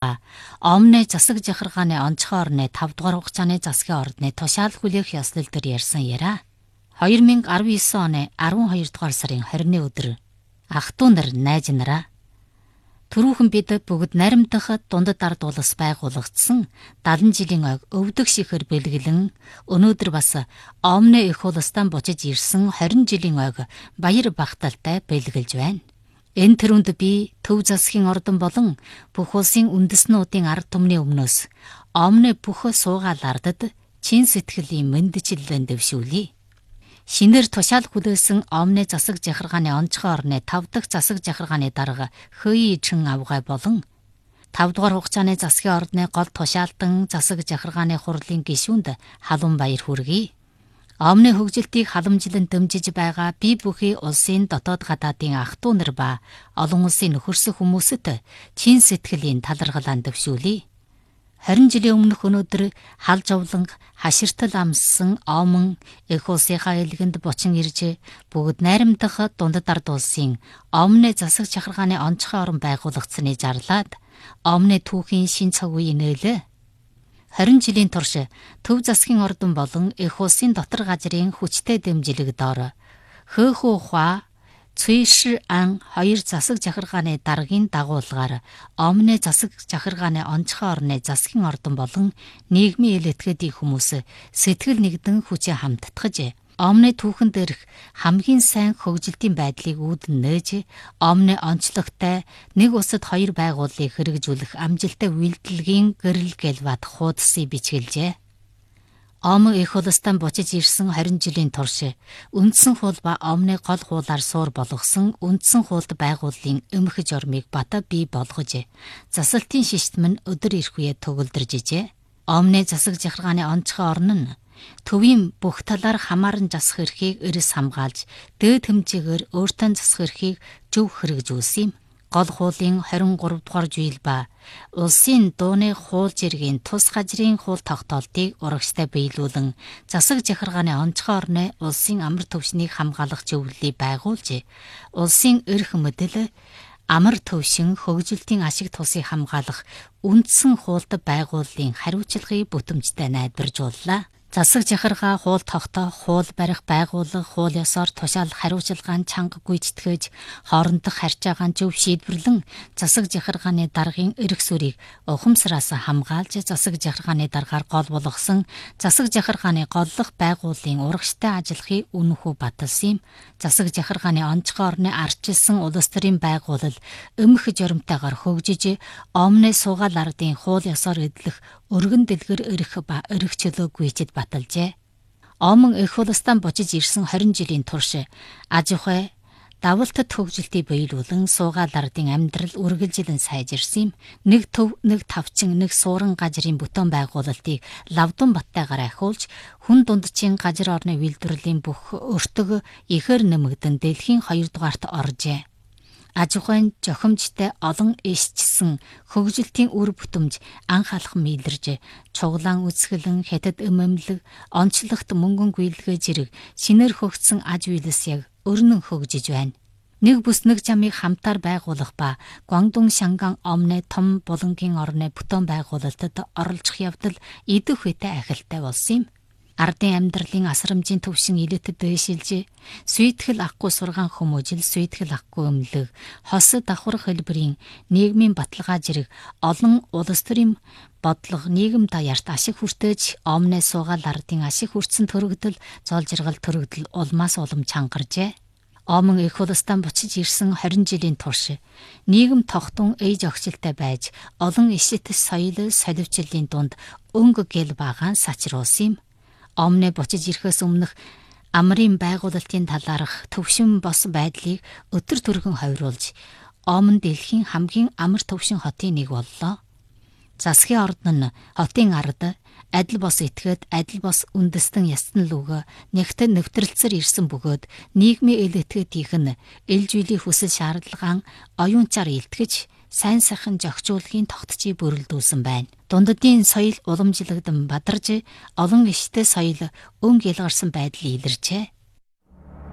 ба Омны засаг жахаргааны онцгой орны 5 дугаар хугацааны засгийн ордны тушаал хүлээх ёслол дээр ярьсан яриа. 2019 оны 12 дугаар сарын 20-ны өдөр ах トゥ нар найз нараа түрүүхэн бид бүгд наримдах дундад ард улс байгуулагдсан 70 жилийн ойг өвдөг шихэр бэлгэлэн өнөөдөр бас Омны их улстай бочиж ирсэн 20 жилийн ойг баяр багталтай бэлгэлж байна. Энэ төрөнд би төв засгийн ордон болон бүх улсын үндэснүүдийн ард түмний өмнөөс Омны бүх суугаал ардад чин сэтгэлийн мэндчилэн дэвшүүлье. Шинээр тушаал хүлээсэн Омны засаг жахаргааны онцгой орны 5 дахь засаг жахаргааны дарга Хөөйчин авгай болон 5 дугаар хугацааны засгийн ордны гол тушаалтан засаг жахаргааны хурлын гишүүнд халуун баяр хүргэе. Омны хөгжилтийг халамжлан дэмжиж байгаа бие бүхий улсын дотоод гадаадын ах トゥ нар ба олон улсын нөхөрсөх хүмүүст чин сэтгэлийн таларгалан дэвшүүлье. 20 жилийн өмнөх өнөөдөр хал жавлан хаширтал амссан Омон их улсынхаа элгэнд бочин ирж бүгд найрамдах дундад ард улсын Омны засаг жахаргааны онцгой орон байгуулагдсаны зарлаад Омны түүхийн шин цаг үеийн нээлээ. 20 жилийн турш төв засгийн ордон болон их улсын дотор газрын хүчтэй дэмжлэг доор Хөөхүхва Цуйшир ан 2 засаг жахаргааны даргын дагуулгаар Омны засаг жахаргааны онцгой орны засгийн ордон болон нийгмийн ил этгээдийн хүмүүс сэтгэл нэгдэн хүчээ хамтдагж Омны түүхэн дээрх хамгийн сайн хөгжилтийн байдлыг үүдэн нээж Омны онцлогтой нэг улсад 2 байгууллагыг хэрэгжүүлэх амжилттай үйлдэлгийн гэрэл гэлбат хуудсыг бичгэлжээ. Ом их улстай бочиж ирсэн 20 жилийн турш үндсэн хууль ба Омны гол хуулиар суур болгосон үндсэн хуульд байгууллагын өмх жормыг бата бий болгож засалтын шиштмэн өдөр ирэх үе төгөлдрж ижээ. Омны засаг жахаргааны онцгой орн нь төвийн бүх талаар хамааран засах эрхийг эрс хамгаалж дээд хэмжээгээр өөртөө засах эрхийг зөв хэрэгжүүлсэн юм. Гол хуулийн 23 дугаар жийл ба улсын дууны хууль жиргийн тус газрын хууль тогтоолтыг урагштай биелүүлэн засаг жахаргааны онцгой орны улсын амар төвшнийг хамгаалах зөвлөлийг байгуулж улсын эрх мэдэл амар төвшин хөгжилтийн ашиг тусыг хамгаалах үндсэн хуульд байгууллагын хариуцлагыг бүтэмжтэй найдваржууллаа. Засаг жахаргаа хууль тогтоох, хууль барих байгууллага, хууль ёсоор тушаал хариуцлагаан чанга гүйцэтгэж, хоорондох харьцаагаан зөв шийдвэрлэн засаг жахаргааны даргын эрх сүрийг ухамсараас хамгаалж засаг жахаргааны даргаар гол болгосон засаг жахаргааны голлох байгууллагын урагштай ажиллахыг үнэхүү баталсан юм. Засаг жахаргааны онцгой орны арчилсан улс төрийн байгууллал өмх жоромтойгоор хөгжиж, Омны суугаал ардын хууль ёсоор эдлэх өргөн дэлгэр эрх ба эрх чөлөө гүйцэд баталжээ. Омон их улстай бочиж ирсэн 20 жилийн турш аж ахуй давалтад хөгжилтийг биелүүлэн суугаал ардын амьдрал үргэлжилэн сайжирсан юм. Нэг төв, нэг тавчин, нэг суурин газрын бүтээн байгуулалтыг лавдан баттайгаар ахиулж хүн дундчийн газар орны үйлдвэрлэлийн бүх өртөг ихээр нэмэгдэн дэлхийн 2 дугаарт оржээ. Аж ахуйн жохимжтой олон ишчсэн хөгжилтийн үр бүтэмж анх алхам илэрж чуглаан үсгэлэн хятад эмэмлэг онцлогт мөнгөн гүйлгээ зэрэг шинээр хөгжсөн аж үйлс яг өрнөн хөгжиж байна. Нэг бүс нэг замыг хамтаар байгуулах ба Гуандун Шанган Омны том булангийн орны бүтээн байгуулалтад оролцох явдал идэх үетэй ахилтай болсон юм. Ардын амьдралын асрамжийн төвшин илэтэд дэшилж, сүйтгэл ахгүй сургаан хүмүүжил, сүйтгэл ахгүй өмлөг, хос давхар хэлбэрийн нийгмийн баталгаа зэрэг олон улс төрийн бодлого нийгэм даяарт ашиг хүртэж, Омны суугаал ардын ашиг хүртсэн төрөгдөл, зол жаргал төрөгдөл улмаас улам чангаржээ. Омон их улстай бочиж ирсэн 20 жилийн турш нийгэм тогтун ээж огцолтой байж, олон ишэт соёл соливчлалын дунд өнгө гэл багаан сачруулсан юм. Омны бочиж ирэхээс өмнөх амрын байгуулалтын талаарх төвшин бос байдлыг өтөр түргэн хойруулж, Омон дэлхийн хамгийн амар төвшин хотын нэг боллоо. Засгийн ордон нь хотын ард адил бос этгээд, адил бос үндэстэн ястан лүгөө нэгтэн нэвтрэлцэр ирсэн бөгөөд нийгмийн ил этгээдийнх нь элжүйлийн хүсэл шаардлагаан оюунчаар илтгэж сайн сайхан зохицуулахын тогтцыг бүрэлдүүлсэн байна. Дундадын соёл уламжлагдан бадарж, олон иштэй соёл өнг ялгарсан байдал илэрчээ.